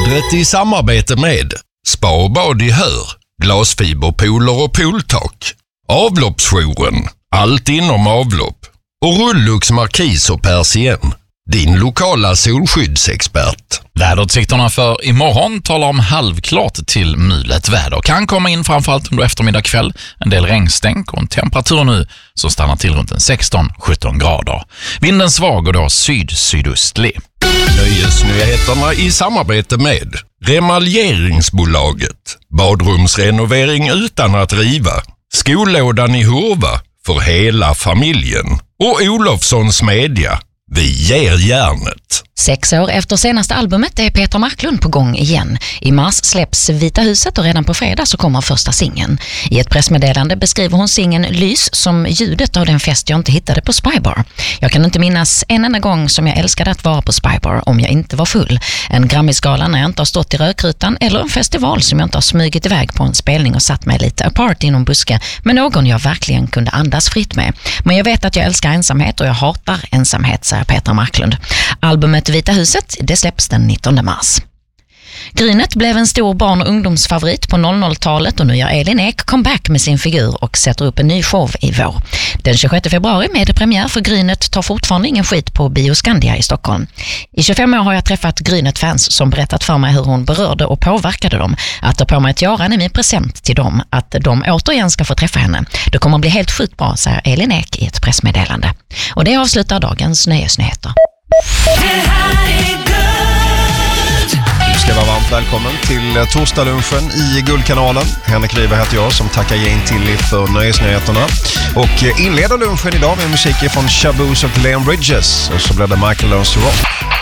Vädret i samarbete med Spa och bad i Hör, glasfiberpooler och pooltak, Avloppsjouren, allt inom avlopp och Rullux Markis och Persien, din lokala solskyddsexpert. Väderutsikterna för imorgon talar om halvklart till mulet väder. Kan komma in framförallt under eftermiddag kväll. En del regnstänk och en temperatur nu som stannar till runt 16-17 grader. Vinden svag och då sydöstlig. Nöjesnyheterna i samarbete med Remaljeringsbolaget, badrumsrenovering utan att riva, Skolådan i Hurva för hela familjen och Olofssons Media. Vi ger järnet. 6 år efter senaste albumet är Peter Marklund på gång igen. I mars släpps Vita huset och redan på fredag så kommer första singeln. I ett pressmeddelande beskriver hon singeln Lys som ljudet av den fest jag inte hittade på Spybar. Jag kan inte minnas en enda gång som jag älskade att vara på Spybar om jag inte var full. En Grammisgala när jag inte har stått i rökrutan eller en festival som jag inte har smugit iväg på en spelning och satt mig lite apart inom buske med någon jag verkligen kunde andas fritt med. Men jag vet att jag älskar ensamhet och jag hatar ensamhet, säger Peter Marklund. Albumet Vita huset, det släpps den 19 mars. Grynet blev en stor barn- och ungdomsfavorit på 00-talet och nu gör Elin Ek comeback med sin figur och sätter upp en ny show i vår. Den 26 februari med premiär för Grynet tar fortfarande ingen skit på Bioskandia i Stockholm. I 25 år har jag träffat Grynet-fans som berättat för mig hur hon berörde och påverkade dem. Att ta på mig ett göran är min present till dem, att de återigen ska få träffa henne. Det kommer att bli helt sjukt bra, säger Elin Ek i ett pressmeddelande. Och det avslutar dagens nöjesnyheter. Du ska vara varmt välkommen till torsdaglunchen i Guldkanalen. Henrik Ryber heter jag som tackar Jane Tilly för nöjesnyheterna. Och inleder lunchen idag med musik från Shaboos och Leon Bridges. Och så blir det Michael Learns to Rock.